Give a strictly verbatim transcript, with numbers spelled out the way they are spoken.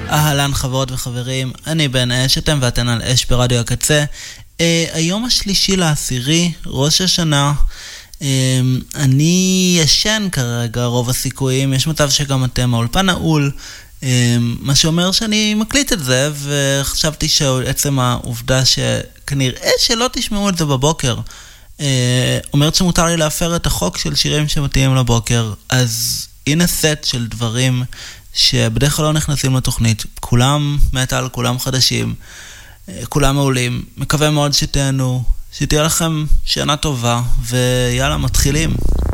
אהלן חברות וחברים, אני בן אש, אתם ואתן על אש ברדיו הקצה. אה, היום השלישי לעשירי, ראש השנה. אה, אני ישן כרגע רוב הסיכויים, יש מצב שגם אתם, האולפן נעול, אה, מה שאומר שאני מקליט את זה, וחשבתי שעצם העובדה שכנראה שלא תשמעו את זה בבוקר, אה, אומרת שמותר לי להפר את החוק של שירים שמתאים לבוקר. אז הנה סט של דברים שבדרך כלל לא נכנסים לתוכנית. כולם מטל, כולם חדשים, כולם מעולים. מקווה מאוד שתהנו, שתהיה לכם שנה טובה, ויאללה, מתחילים.